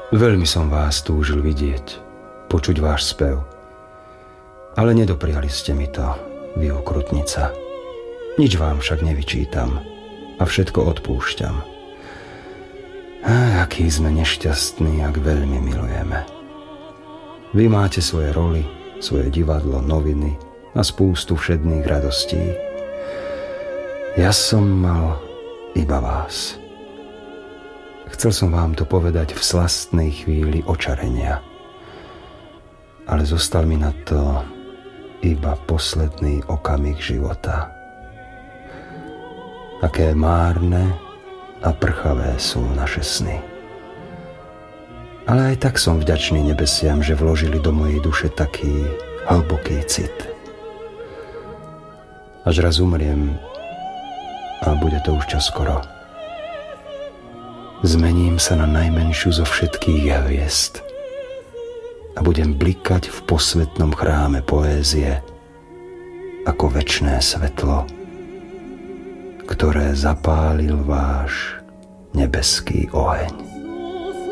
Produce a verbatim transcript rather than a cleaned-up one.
Veľmi som vás túžil vidieť, počuť váš spev. Ale nedopriali ste mi to, vy okrutnica. Nič vám však nevyčítam a všetko odpúšťam. Ach, aký sme nešťastní, ak veľmi milujeme. Vy máte svoje roly, svoje divadlo, noviny a spústu všedných radostí. Ja som mal iba vás. Chcel som vám to povedať v slastnej chvíli očarenia, ale zostal mi na to iba posledný okamih života. Aké márne a prchavé sú naše sny. Ale aj tak som vďačný nebesiam, že vložili do mojej duše taký hlboký cit. Až raz umriem, a bude to už čoskoro, zmením sa na najmenšiu zo všetkých hviezd a budem blikať v posvetnom chráme poézie ako večné svetlo, ktoré zapálil váš nebeský oheň.